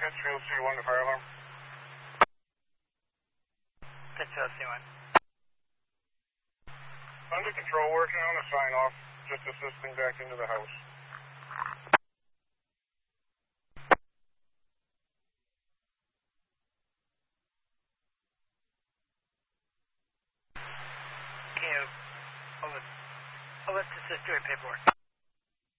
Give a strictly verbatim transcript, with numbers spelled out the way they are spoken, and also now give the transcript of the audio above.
Pittsfield C one to fire alarm. Pittsfield C one. Under control, working on a sign off, just assisting back into the house. Can you, oh, let's, oh, let's assist doing paperwork.